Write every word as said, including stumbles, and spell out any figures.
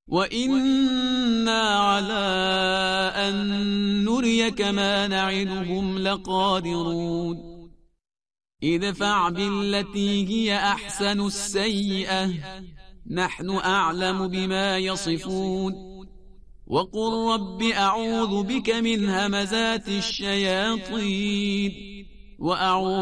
وإنا على أن نريك ما نعدهم لقادرون ادفع بالتي هي أحسن السيئة نحن أعلم بما يصفون وقل رب أعوذ بك من همزات الشياطين وأعوذ